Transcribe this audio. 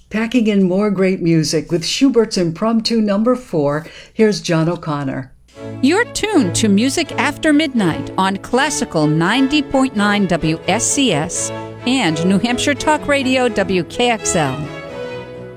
Packing in more great music with Schubert's Impromptu No. 4, here's John O'Connor. You're tuned to Music After Midnight on Classical 90.9 WSCS and New Hampshire Talk Radio WKXL.